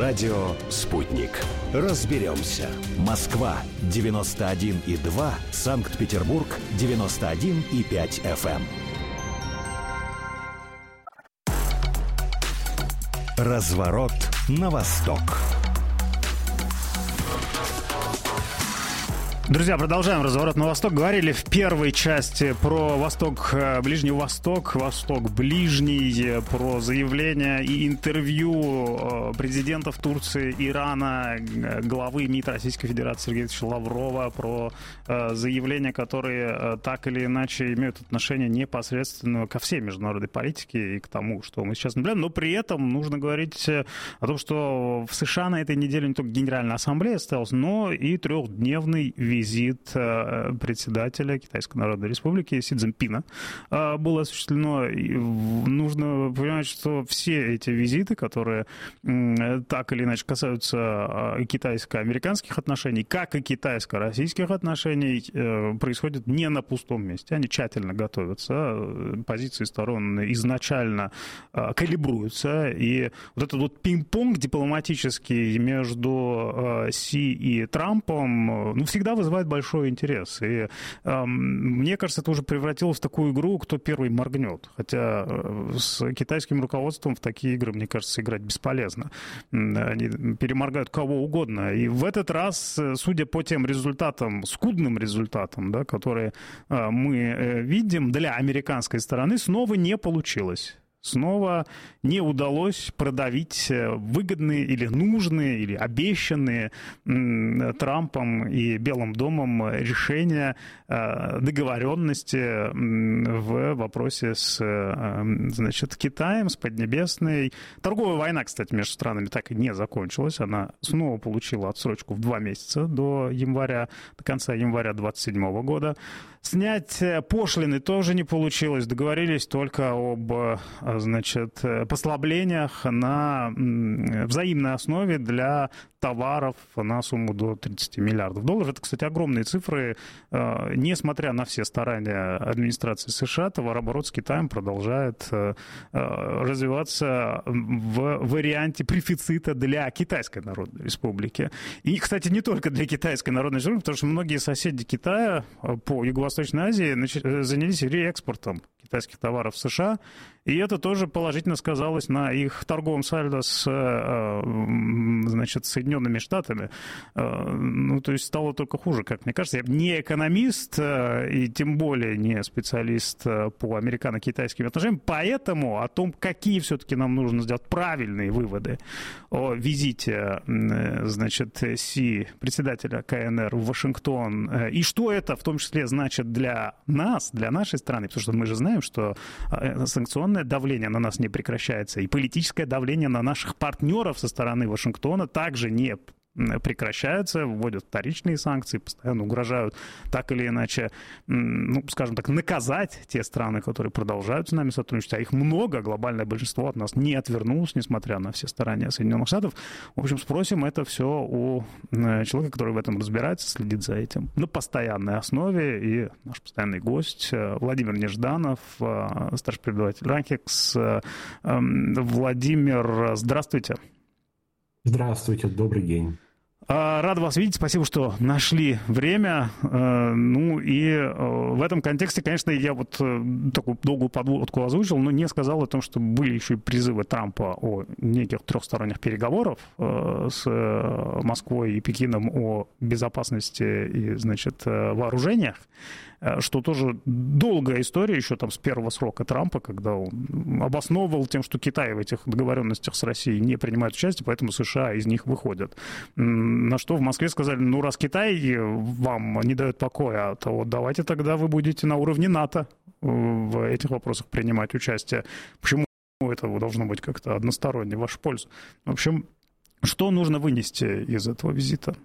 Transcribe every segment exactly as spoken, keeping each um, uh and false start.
Радио «Спутник». Разберемся. Москва девяносто один и два, Санкт-Петербург девяносто один и пять эф эм. Разворот на восток. Друзья, продолжаем разворот на восток. Говорили в первой части про Восток, Ближний Восток, Восток Ближний, про заявления и интервью президентов Турции, Ирана, главы МИД Российской Федерации Сергея Викторовича Лаврова, про заявления, которые так или иначе имеют отношение непосредственно ко всей международной политике и к тому, что мы сейчас наблюдаем. Но при этом нужно говорить о том, что в США на этой неделе не только Генеральная Ассамблея состоялась, но и трехдневный визит председателя Китайской Народной Республики Си Цзиньпина было осуществлено. И нужно понимать, что все эти визиты, которые так или иначе касаются китайско-американских отношений, как и китайско-российских отношений, происходят не на пустом месте. Они тщательно готовятся, позиции сторон изначально калибруются, и вот этот вот пинг-понг дипломатический между Си и Трампом, ну, всегда вызывает большой интерес. И э, мне кажется, это уже превратилось в такую игру, кто первый моргнет. Хотя с китайским руководством в такие игры, мне кажется, играть бесполезно. Они переморгают кого угодно. И в этот раз, судя по тем результатам, скудным результатам, да, которые э, мы э, видим, для американской стороны снова не получилось. Снова не удалось продавить выгодные или нужные, или обещанные Трампом и Белым домом решения договоренности в вопросе с, значит, Китаем, с Поднебесной. Торговая война, кстати, между странами так и не закончилась. Она снова получила отсрочку в два месяца до января, до конца января двадцать седьмого года. Снять пошлины тоже не получилось. Договорились только об, значит, послаблениях на взаимной основе для товаров на сумму до тридцати миллиардов долларов. Это, кстати, огромные цифры. Несмотря на все старания администрации США, товарооборот с Китаем продолжает развиваться в варианте префицита для Китайской Народной Республики. И, кстати, не только для Китайской Народной Республики, потому что многие соседи Китая по Юго-Восточной Азии занялись реэкспортом китайских товаров в США, и это тоже положительно сказалось на их торговом сальдо с, значит, Соединенными Штатами. Ну, то есть стало только хуже, как мне кажется. Я не экономист и тем более не специалист по американо-китайским отношениям, поэтому о том, какие все-таки нам нужно сделать правильные выводы о визите, значит, Си, председателя ка эн эр в Вашингтон, и что это в том числе значит для нас, для нашей страны, потому что мы же знаем, что санкционное давление на нас не прекращается, и политическое давление на наших партнеров со стороны Вашингтона также не прекращаются, вводят вторичные санкции, постоянно угрожают так или иначе, ну, скажем так, наказать те страны, которые продолжают с нами сотрудничать, а их много, глобальное большинство от нас не отвернулось, несмотря на все старания Соединенных Штатов. В общем, спросим это все у человека, который в этом разбирается, следит за этим на постоянной основе, и наш постоянный гость Владимир Нежданов, старший преподаватель РАНХИКС. Владимир, здравствуйте. Здравствуйте, добрый день. Рад вас видеть, спасибо, что нашли время. Ну и в этом контексте, конечно, я вот такую долгую подводку озвучил, но не сказал о том, что были еще и призывы Трампа о неких трехсторонних переговорах с Москвой и Пекином о безопасности и, значит, вооружениях, что тоже долгая история еще там с первого срока Трампа, когда он обосновывал тем, что Китай в этих договоренностях с Россией не принимает участие, поэтому США из них выходят. На что в Москве сказали, ну, раз Китай вам не дает покоя, то вот давайте тогда вы будете на уровне НАТО в этих вопросах принимать участие. Почему это должно быть как-то односторонне в вашу пользу? В общем, что нужно вынести из этого визита?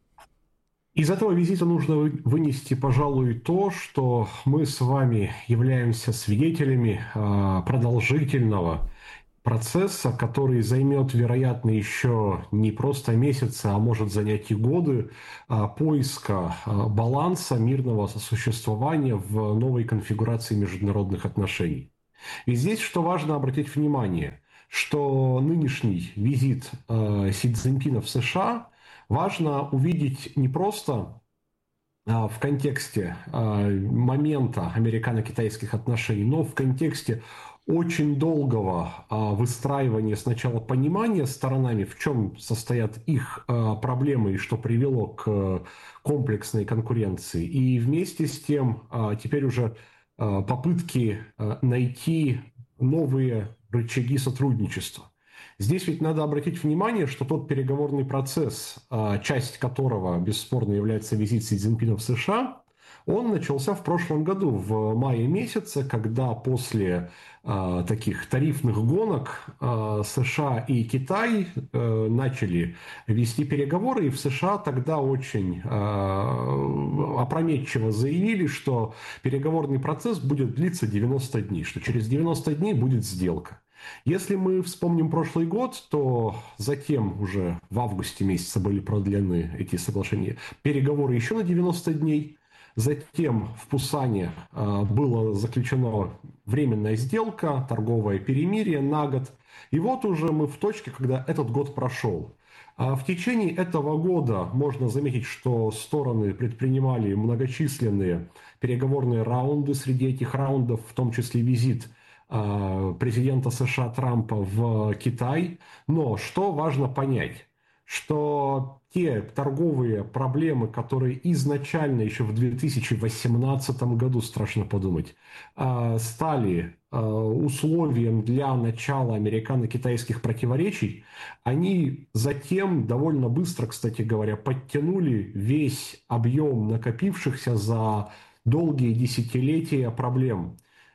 Из этого визита нужно вынести, пожалуй, то, что мы с вами являемся свидетелями продолжительного процесса, который займет, вероятно, еще не просто месяцы, а может занять и годы поиска баланса мирного сосуществования в новой конфигурации международных отношений. И здесь, что важно обратить внимание, что нынешний визит э, Си Цзиньпина в США важно увидеть не просто в контексте момента американо-китайских отношений, но в контексте очень долгого выстраивания сначала понимания сторонами, в чем состоят их проблемы и что привело к комплексной конкуренции. И вместе с тем теперь уже попытки найти новые рычаги сотрудничества. Здесь ведь надо обратить внимание, что тот переговорный процесс, часть которого бесспорно является визит Си Цзиньпина в США, он начался в прошлом году, в мае месяце, когда после э, таких тарифных гонок э, США и Китай э, начали вести переговоры, и в США тогда очень э, опрометчиво заявили, что переговорный процесс будет длиться девяносто дней, что через девяносто дней будет сделка. Если мы вспомним прошлый год, то затем уже в августе месяце были продлены эти соглашения, переговоры еще на девяносто дней. Затем в Пусане была заключена временная сделка, торговое перемирие на год. И вот уже мы в точке, когда этот год прошел. В течение этого года можно заметить, что стороны предпринимали многочисленные переговорные раунды. Среди этих раундов в том числе визит президента США Трампа в Китай. Но что важно понять, что те торговые проблемы, которые изначально еще в две тысячи восемнадцатом году, страшно подумать, стали условием для начала американо-китайских противоречий, они затем довольно быстро, кстати говоря, подтянули весь объем накопившихся за долгие десятилетия проблем.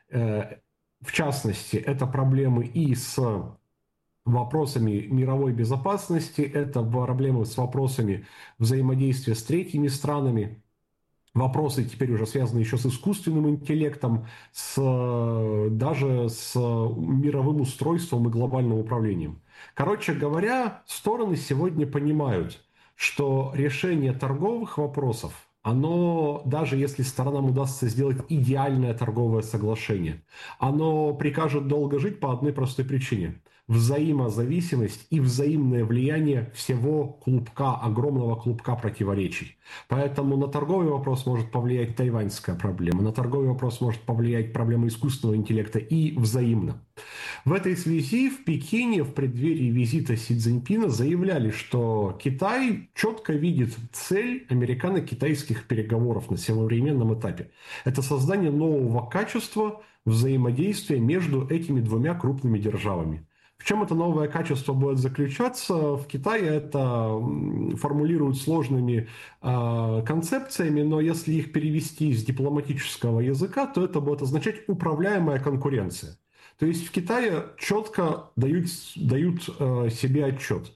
В частности, это проблемы и с вопросами мировой безопасности, это проблемы с вопросами взаимодействия с третьими странами, вопросы теперь уже связаны еще с искусственным интеллектом, с, даже с мировым устройством и глобальным управлением. Короче говоря, стороны сегодня понимают, что решение торговых вопросов, оно, даже если сторонам удастся сделать идеальное торговое соглашение, оно прикажет долго жить по одной простой причине. Взаимозависимость и взаимное влияние всего клубка, огромного клубка противоречий. Поэтому на торговый вопрос может повлиять тайваньская проблема, на торговый вопрос может повлиять проблема искусственного интеллекта и взаимно. В этой связи в Пекине в преддверии визита Си Цзиньпина заявляли, что Китай четко видит цель американо-китайских переговоров на современном этапе. Это создание нового качества взаимодействия между этими двумя крупными державами. В чем это новое качество будет заключаться? В Китае это формулируют сложными э, концепциями, но если их перевести из дипломатического языка, то это будет означать управляемая конкуренция. То есть в Китае четко дают, дают э, себе отчет,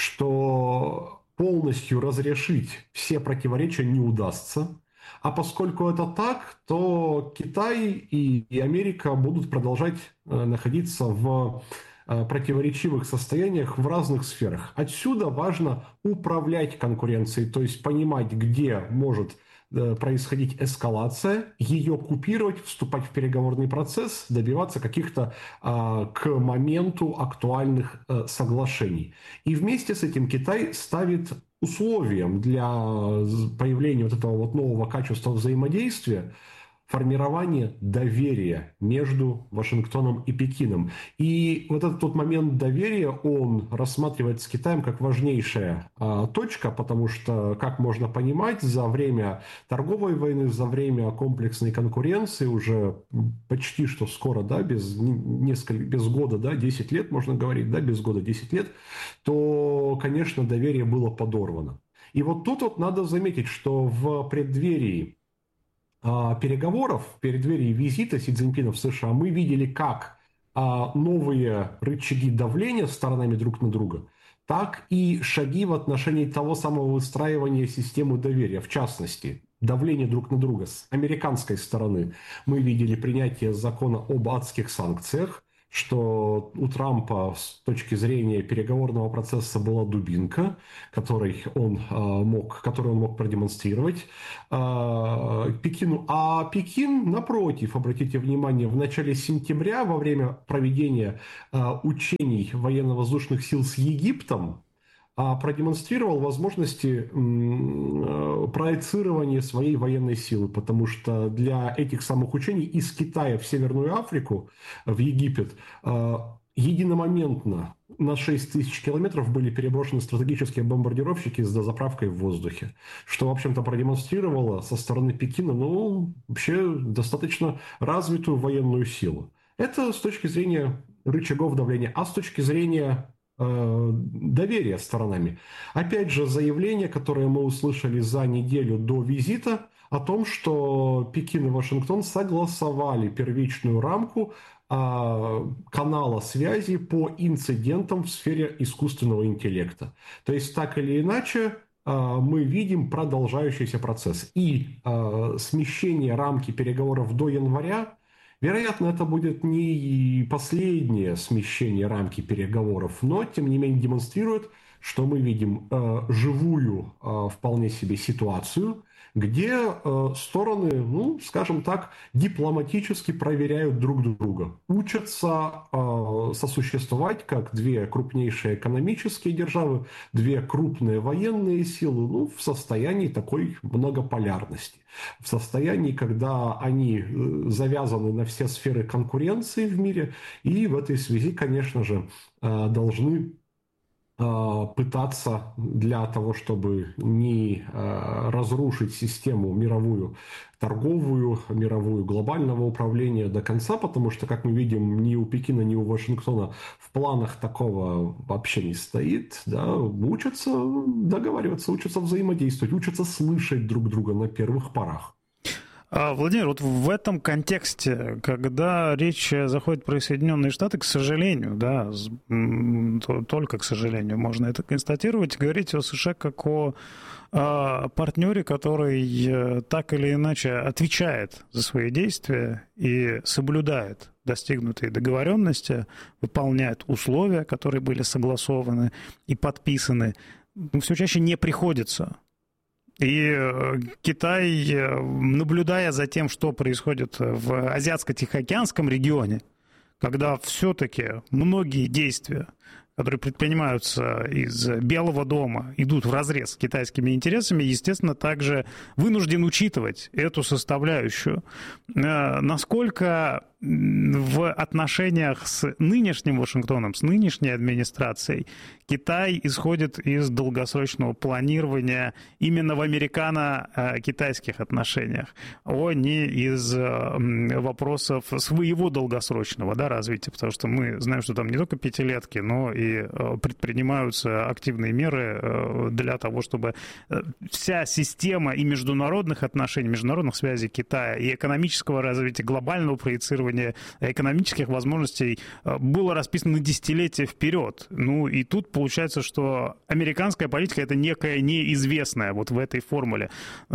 что полностью разрешить все противоречия не удастся. А поскольку это так, то Китай и, и Америка будут продолжать э, находиться в противоречивых состояниях в разных сферах. Отсюда важно управлять конкуренцией, то есть понимать, где может происходить эскалация, ее купировать, вступать в переговорный процесс, добиваться каких-то а, к моменту актуальных а, соглашений. И вместе с этим Китай ставит условием для появления вот этого вот нового качества взаимодействия формирование доверия между Вашингтоном и Пекином. И вот этот тот момент доверия, он рассматривается Китаем как важнейшая а, точка, потому что, как можно понимать, за время торговой войны, за время комплексной конкуренции, уже почти что скоро, да, без, несколько, без года, да, десять лет, можно говорить, да, без года десять лет, то, конечно, доверие было подорвано. И вот тут вот надо заметить, что в преддверии переговоров, в преддверии визита Си Цзиньпина в США мы видели как новые рычаги давления сторонами друг на друга, так и шаги в отношении того самого выстраивания системы доверия. В частности, давление друг на друга с американской стороны. Мы видели принятие закона об адских санкциях, что у Трампа с точки зрения переговорного процесса была дубинка, которой он мог, которую он мог продемонстрировать Пекину. А Пекин, напротив, обратите внимание, в начале сентября во время проведения учений военно-воздушных сил с Египтом продемонстрировал возможности проецирования своей военной силы, потому что для этих самых учений из Китая в Северную Африку, в Египет, единомоментно на шесть тысяч километров были переброшены стратегические бомбардировщики с дозаправкой в воздухе, что, в общем-то, продемонстрировало со стороны Пекина, ну, вообще достаточно развитую военную силу. Это с точки зрения рычагов давления, а с точки зрения доверия сторонами. Опять же, заявление, которое мы услышали за неделю до визита, о том, что Пекин и Вашингтон согласовали первичную рамку канала связи по инцидентам в сфере искусственного интеллекта. То есть, так или иначе, мы видим продолжающийся процесс. И смещение рамки переговоров до января, вероятно, это будет не последнее смещение рамки переговоров, но, тем не менее, демонстрирует, что мы видим э, живую э, вполне себе ситуацию, где э, стороны, ну, скажем так, дипломатически проверяют друг друга, учатся э, сосуществовать как две крупнейшие экономические державы, две крупные военные силы, ну, в состоянии такой многополярности. В состоянии, когда они завязаны на все сферы конкуренции в мире, и в этой связи, конечно же, должны пытаться для того, чтобы не разрушить систему мировую, торговую, мировую, глобального управления до конца, потому что, как мы видим, ни у Пекина, ни у Вашингтона в планах такого вообще не стоит. Да? Учатся договариваться, учатся взаимодействовать, учатся слышать друг друга на первых порах. Владимир, вот в этом контексте, когда речь заходит про Соединенные Штаты, к сожалению, да, только к сожалению, можно это констатировать, говорить о США как о партнере, который так или иначе отвечает за свои действия и соблюдает достигнутые договоренности, выполняет условия, которые были согласованы и подписаны, все чаще не приходится. И Китай, наблюдая за тем, что происходит в Азиатско-Тихоокеанском регионе, когда все-таки многие действия, которые предпринимаются из Белого дома, идут вразрез с китайскими интересами, естественно, также вынужден учитывать эту составляющую. Насколько в отношениях с нынешним Вашингтоном, с нынешней администрацией, Китай исходит из долгосрочного планирования именно в американо-китайских отношениях, а не из вопросов своего долгосрочного, да, развития, потому что мы знаем, что там не только пятилетки, но и предпринимаются активные меры для того, чтобы вся система и международных отношений, международных связей Китая, и экономического развития, глобального проецирования экономических возможностей было расписано на десятилетия вперед. Ну и тут получается, что американская политика — это некая неизвестная вот в этой формуле.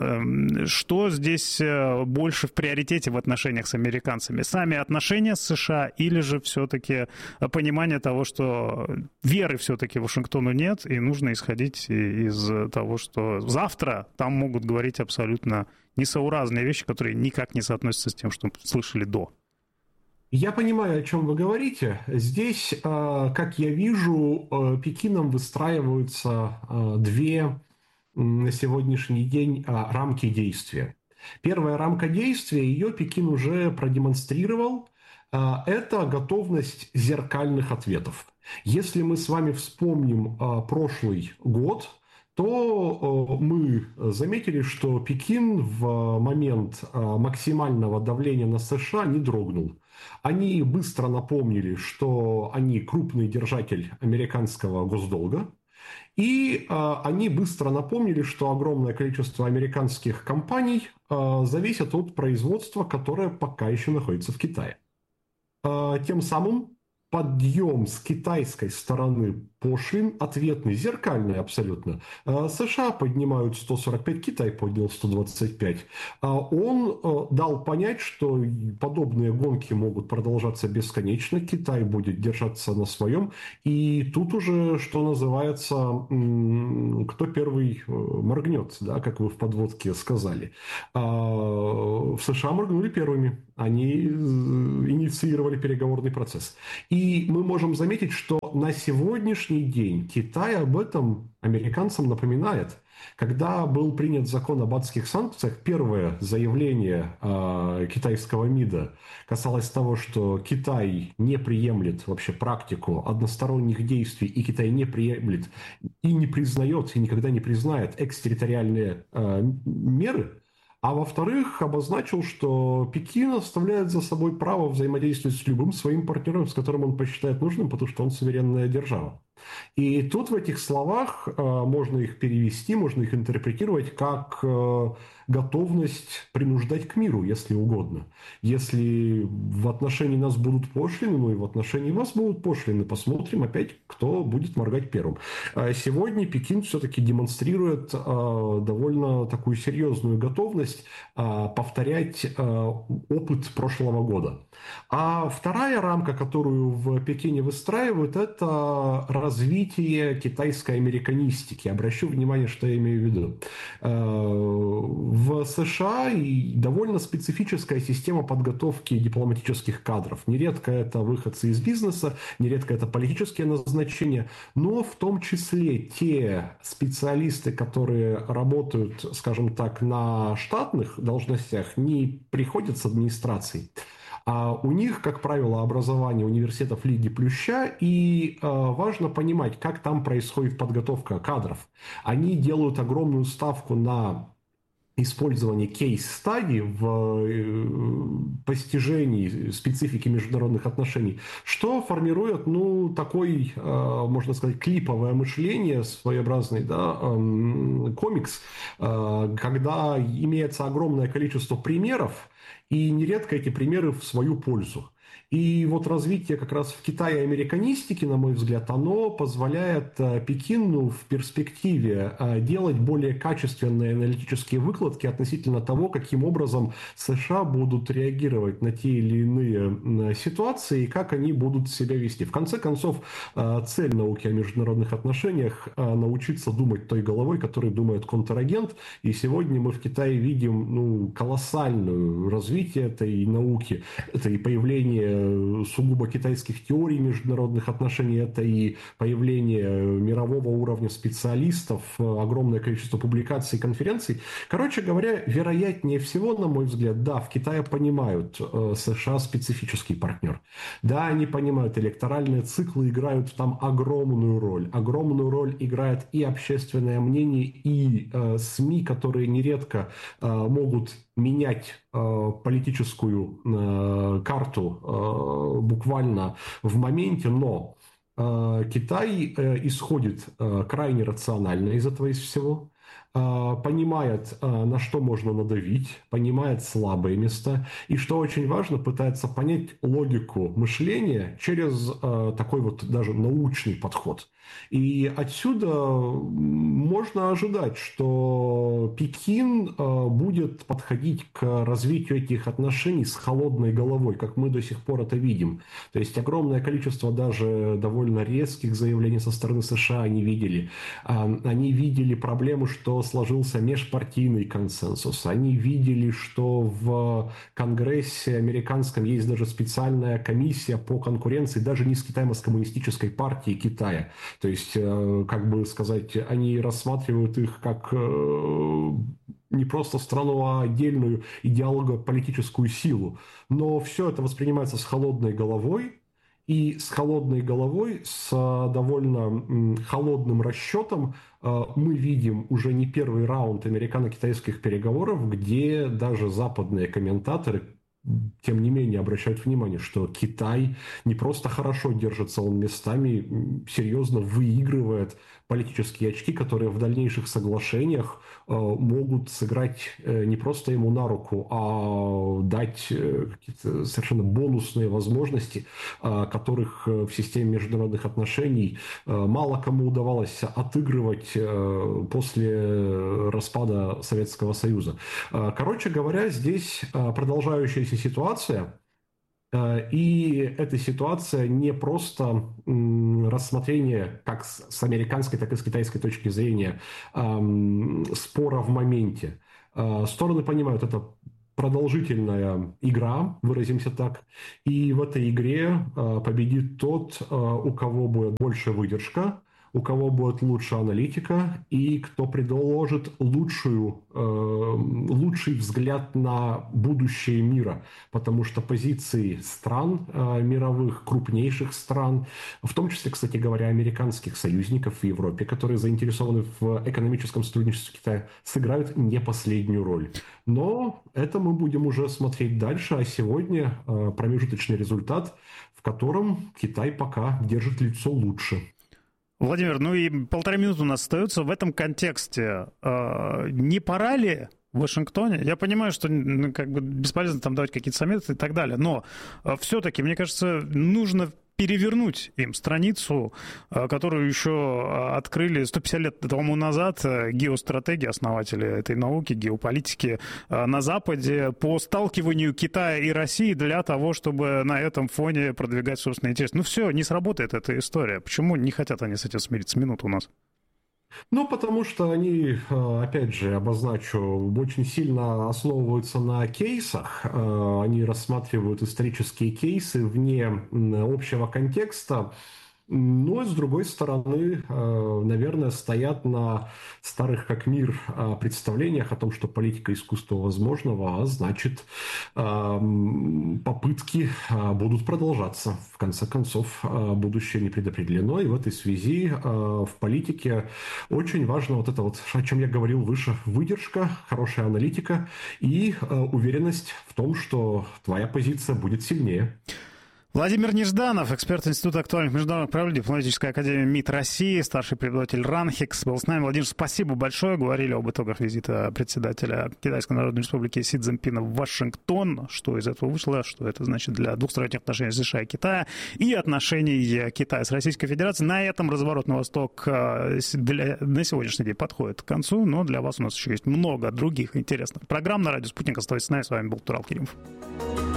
Что здесь больше в приоритете в отношениях с американцами? Сами отношения с США или же все-таки понимание того, что веры все-таки Вашингтону нет, и нужно исходить из того, что завтра там могут говорить абсолютно несоуразные вещи, которые никак не соотносятся с тем, что слышали до? Я понимаю, о чем вы говорите. Здесь, как я вижу, Пекином выстраиваются две на сегодняшний день рамки действия. Первая рамка действия, ее Пекин уже продемонстрировал, это готовность зеркальных ответов. Если мы с вами вспомним прошлый год, то мы заметили, что Пекин в момент максимального давления на США не дрогнул. Они быстро напомнили, что они крупный держатель американского госдолга, и они быстро напомнили, что огромное количество американских компаний зависит от производства, которое пока еще находится в Китае. Тем самым подъем с китайской стороны пошлин ответный, зеркальный абсолютно. США поднимают сто сорок пять, Китай поднял сто двадцать пять. Он дал понять, что подобные гонки могут продолжаться бесконечно, Китай будет держаться на своем, и тут уже, что называется, кто первый моргнет, да, как вы в подводке сказали. В США моргнули первыми, они инициировали переговорный процесс. И мы можем заметить, что на сегодняшний день Китай об этом американцам напоминает. Когда был принят закон об адских санкциях, первое заявление э, китайского МИДа касалось того, что Китай не приемлет вообще практику односторонних действий, и Китай не приемлет и не признает, и никогда не признает экстерриториальные э, меры. А во-вторых, обозначил, что Пекин оставляет за собой право взаимодействовать с любым своим партнером, с которым он посчитает нужным, потому что он суверенная держава. И тут в этих словах э, можно их перевести, можно их интерпретировать как э, готовность принуждать к миру, если угодно. Если в отношении нас будут пошлины, ну и в отношении вас будут пошлины, посмотрим опять, кто будет моргать первым. Сегодня Пекин все-таки демонстрирует э, довольно такую серьезную готовность э, повторять э, опыт прошлого года. А вторая рамка, которую в Пекине выстраивают, это развитие китайской американистики. Обращу внимание, что я имею в виду. В США довольно специфическая система подготовки дипломатических кадров. Нередко это выходцы из бизнеса, нередко это политические назначения, но в том числе те специалисты, которые работают, скажем так, на штатных должностях, не приходят с администрацией. А у них, как правило, образование университетов Лиги Плюща, и э, важно понимать, как там происходит подготовка кадров. Они делают огромную ставку на использование кейс-стади в постижении специфики международных отношений, что формирует, ну, такой, можно сказать, клиповое мышление, своеобразный, да, комикс, когда имеется огромное количество примеров, и нередко эти примеры в свою пользу. И вот развитие как раз в Китае американистики, на мой взгляд, оно позволяет Пекину в перспективе делать более качественные аналитические выкладки относительно того, каким образом США будут реагировать на те или иные ситуации и как они будут себя вести. В конце концов, цель науки о международных отношениях – научиться думать той головой, которой думает контрагент. И сегодня мы в Китае видим, ну, колоссальное развитие этой науки, это и появление сугубо китайских теорий международных отношений, это и появление мирового уровня специалистов, огромное количество публикаций и конференций. Короче говоря, вероятнее всего, на мой взгляд, да, в Китае понимают, США специфический партнер. Да, они понимают, электоральные циклы играют там огромную роль. Огромную роль играет и общественное мнение, и э, СМИ, которые нередко э, могут менять э, политическую э, карту э, буквально в моменте, но э, Китай э, исходит э, крайне рационально из этого из всего, э, понимает, э, на что можно надавить, понимает слабые места, и, что очень важно, пытается понять логику мышления через э, такой вот даже научный подход. И отсюда можно ожидать, что Пекин будет подходить к развитию этих отношений с холодной головой, как мы до сих пор это видим. То есть огромное количество даже довольно резких заявлений со стороны США они видели. Они видели проблему, что сложился межпартийный консенсус. Они видели, что в Конгрессе американском есть даже специальная комиссия по конкуренции, даже не с Китаем, а с коммунистической партией Китая. То есть, как бы сказать, они рассматривают их как не просто страну, а отдельную идеолого-политическую силу. Но все это воспринимается с холодной головой, и с холодной головой, с довольно холодным расчетом мы видим уже не первый раунд американо-китайских переговоров, где даже западные комментаторы тем не менее обращают внимание, что Китай не просто хорошо держится, он местами серьезно выигрывает политические очки, которые в дальнейших соглашениях э, могут сыграть э, не просто ему на руку, а дать э, какие-то совершенно бонусные возможности, э, которых э, в системе международных отношений э, мало кому удавалось отыгрывать э, после распада Советского Союза. Э, короче говоря, здесь э, продолжающаяся ситуация. И эта ситуация не просто рассмотрение как с американской, так и с китайской точки зрения спора в моменте. Стороны понимают, это продолжительная игра, выразимся так, и в этой игре победит тот, у кого будет больше выдержка, у кого будет лучше аналитика и кто предложит лучшую, э, лучший взгляд на будущее мира. Потому что позиции стран э, мировых, крупнейших стран, в том числе, кстати говоря, американских союзников в Европе, которые заинтересованы в экономическом сотрудничестве с Китаем, сыграют не последнюю роль. Но это мы будем уже смотреть дальше, а сегодня э, промежуточный результат, в котором Китай пока держит лицо лучше. Владимир, ну и полторы минуты у нас остается. В этом контексте э, не пора ли в Вашингтоне? Я понимаю, что ну, как бы бесполезно там давать какие-то советы и так далее, но э, все-таки, мне кажется, нужно перевернуть им страницу, которую еще открыли сто пятьдесят лет тому назад геостратеги, основатели этой науки, геополитики на Западе, по сталкиванию Китая и России для того, чтобы на этом фоне продвигать собственные интересы. Ну все, не сработает эта история. Почему не хотят они с этим смириться? Минута у нас. Ну, потому что они, опять же, обозначу, очень сильно основываются на кейсах. Они рассматривают исторические кейсы вне общего контекста. Но, с другой стороны, наверное, стоят на старых как мир представлениях о том, что политика искусства возможного, а значит, попытки будут продолжаться. В конце концов, будущее не предопределено. И в этой связи в политике очень важно вот это вот, о чем я говорил выше, выдержка, хорошая аналитика и уверенность в том, что твоя позиция будет сильнее. Владимир Нежданов, эксперт Института актуальных международных проблем Дипломатической академии МИД России, старший преподаватель РАНХИКС, был с нами. Владимир, спасибо большое. Говорили об итогах визита председателя Китайской Народной Республики Си Цзиньпина в Вашингтон, что из этого вышло, что это значит для двухсторонних отношений США и Китая и отношений Китая с Российской Федерацией. На этом разворот на восток для, на сегодняшний день подходит к концу, но для вас у нас еще есть много других интересных программ на радио «Спутник». Оставайтесь с нами. С вами был Турал Керимов.